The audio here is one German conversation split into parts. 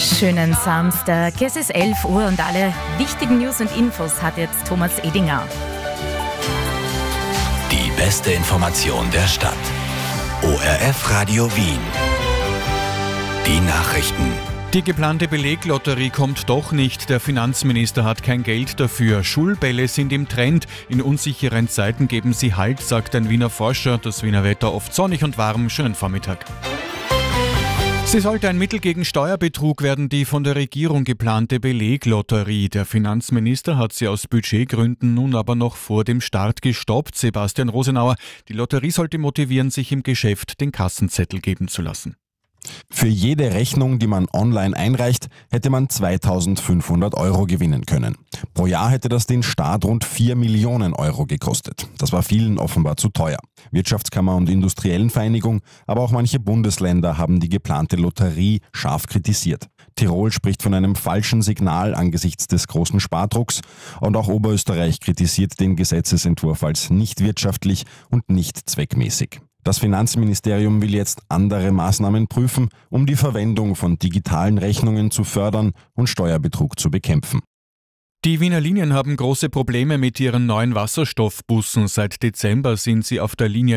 Schönen Samstag. Es ist 11 Uhr und alle wichtigen News und Infos hat jetzt Thomas Edinger. Die beste Information der Stadt. ORF Radio Wien. Die Nachrichten. Die geplante Beleglotterie kommt doch nicht. Der Finanzminister hat kein Geld dafür. Schulbälle sind im Trend. In unsicheren Zeiten geben sie Halt, sagt ein Wiener Forscher. Das Wiener Wetter oft sonnig und warm. Schönen Vormittag. Sie sollte ein Mittel gegen Steuerbetrug werden, die von der Regierung geplante Beleglotterie. Der Finanzminister hat sie aus Budgetgründen nun aber noch vor dem Start gestoppt. Sebastian Rosenauer, die Lotterie sollte motivieren, sich im Geschäft den Kassenzettel geben zu lassen. Für jede Rechnung, die man online einreicht, hätte man 2.500 € gewinnen können. Pro Jahr hätte das den Staat rund 4 Millionen € gekostet. Das war vielen offenbar zu teuer. Wirtschaftskammer und Industriellenvereinigung, aber auch manche Bundesländer haben die geplante Lotterie scharf kritisiert. Tirol spricht von einem falschen Signal angesichts des großen Spardrucks und auch Oberösterreich kritisiert den Gesetzesentwurf als nicht wirtschaftlich und nicht zweckmäßig. Das Finanzministerium will jetzt andere Maßnahmen prüfen, um die Verwendung von digitalen Rechnungen zu fördern und Steuerbetrug zu bekämpfen. Die Wiener Linien haben große Probleme mit ihren neuen Wasserstoffbussen. Seit Dezember sind sie auf der Linie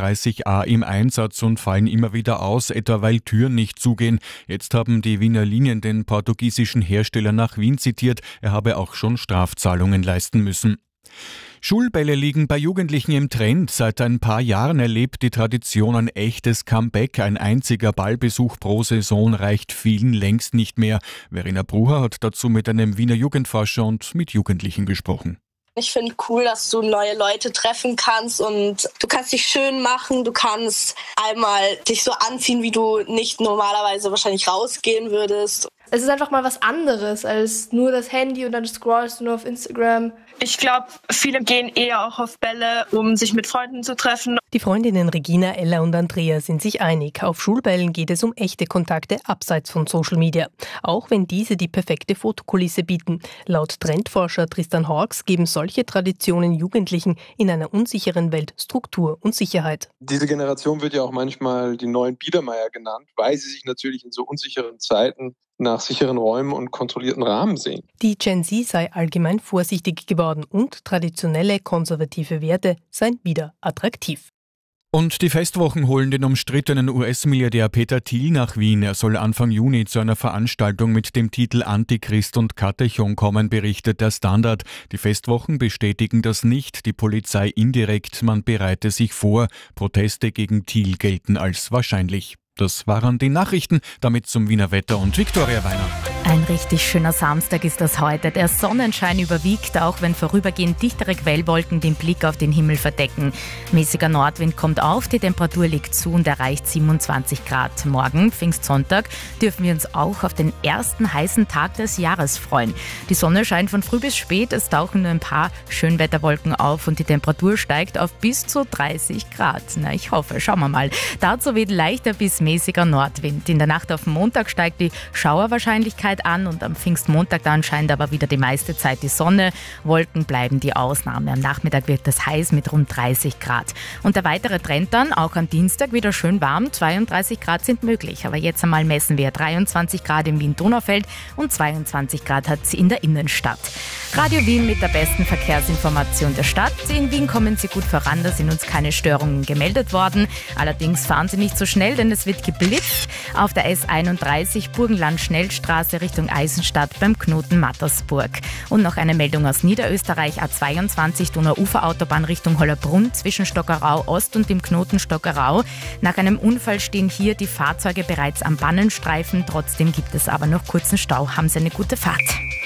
39a im Einsatz und fallen immer wieder aus, etwa weil Türen nicht zugehen. Jetzt haben die Wiener Linien den portugiesischen Hersteller nach Wien zitiert, er habe auch schon Strafzahlungen leisten müssen. Schulbälle liegen bei Jugendlichen im Trend. Seit ein paar Jahren erlebt die Tradition ein echtes Comeback. Ein einziger Ballbesuch pro Saison reicht vielen längst nicht mehr. Verena Brucher hat dazu mit einem Wiener Jugendforscher und mit Jugendlichen gesprochen. Ich finde cool, dass du neue Leute treffen kannst und du kannst dich schön machen, du kannst einmal dich so anziehen, wie du nicht normalerweise wahrscheinlich rausgehen würdest. Es ist einfach mal was anderes als nur das Handy und dann scrollst du nur auf Instagram. Ich glaube, viele gehen eher auch auf Bälle, um sich mit Freunden zu treffen. Die Freundinnen Regina, Ella und Andrea sind sich einig. Auf Schulbällen geht es um echte Kontakte abseits von Social Media. Auch wenn diese die perfekte Fotokulisse bieten. Laut Trendforscher Tristan Hawks geben solche Traditionen Jugendlichen in einer unsicheren Welt Struktur und Sicherheit. Diese Generation wird ja auch manchmal die neuen Biedermeier genannt, weil sie sich natürlich in so unsicheren Zeiten nach sicheren Räumen und kontrollierten Rahmen sehen. Die Gen Z sei allgemein vorsichtig geworden und traditionelle konservative Werte seien wieder attraktiv. Und die Festwochen holen den umstrittenen US-Milliardär Peter Thiel nach Wien. Er soll Anfang Juni zu einer Veranstaltung mit dem Titel Antichrist und Katechon kommen, berichtet der Standard. Die Festwochen bestätigen das nicht, die Polizei indirekt, man bereite sich vor. Proteste gegen Thiel gelten als wahrscheinlich. Das waren die Nachrichten, damit zum Wiener Wetter und Viktoria Weiner. Ein richtig schöner Samstag ist das heute. Der Sonnenschein überwiegt, auch wenn vorübergehend dichtere Quellwolken den Blick auf den Himmel verdecken. Mäßiger Nordwind kommt auf, die Temperatur liegt zu und erreicht 27 Grad. Morgen, Pfingstsonntag, dürfen wir uns auch auf den ersten heißen Tag des Jahres freuen. Die Sonne scheint von früh bis spät, es tauchen nur ein paar Schönwetterwolken auf und die Temperatur steigt auf bis zu 30 Grad. Na, ich hoffe, schauen wir mal. Dazu weht leichter bis mäßiger Nordwind. In der Nacht auf den Montag steigt die Schauerwahrscheinlichkeit an und am Pfingstmontag dann scheint aber wieder die meiste Zeit die Sonne. Wolken bleiben die Ausnahme. Am Nachmittag wird es heiß mit rund 30 Grad. Und der weitere Trend dann, auch am Dienstag wieder schön warm, 32 Grad sind möglich. Aber jetzt einmal messen wir 23 Grad im Wien-Donaufeld und 22 Grad hat es in der Innenstadt. Radio Wien mit der besten Verkehrsinformation der Stadt. In Wien kommen Sie gut voran, da sind uns keine Störungen gemeldet worden. Allerdings fahren Sie nicht so schnell, denn es wird geblitzt. Auf der S31 Burgenland-Schnellstraße Richtung Eisenstadt beim Knoten Mattersburg. Und noch eine Meldung aus Niederösterreich, A22 Donauuferautobahn Richtung Hollerbrunn zwischen Stockerau Ost und dem Knoten Stockerau. Nach einem Unfall stehen hier die Fahrzeuge bereits am Bannenstreifen. Trotzdem gibt es aber noch kurzen Stau. Haben Sie eine gute Fahrt.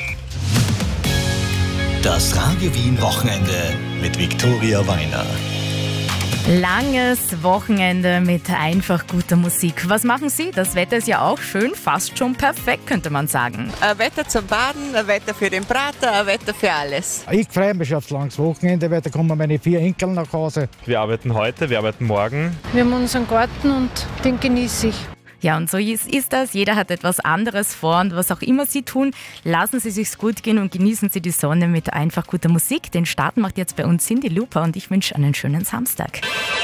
Das Radio Wien Wochenende mit Viktoria Weiner. Langes Wochenende mit einfach guter Musik. Was machen Sie? Das Wetter ist ja auch schön, fast schon perfekt, könnte man sagen. Ein Wetter zum Baden, ein Wetter für den Braten, ein Wetter für alles. Ich freue mich schon aufs langes Wochenende, weil da kommen meine 4 Enkel nach Hause. Wir arbeiten heute, wir arbeiten morgen. Wir haben unseren Garten und den genieße ich. Ja, und so ist das. Jeder hat etwas anderes vor und was auch immer Sie tun, lassen Sie sich's gut gehen und genießen Sie die Sonne mit einfach guter Musik. Den Start macht jetzt bei uns Cindy Looper und ich wünsche einen schönen Samstag.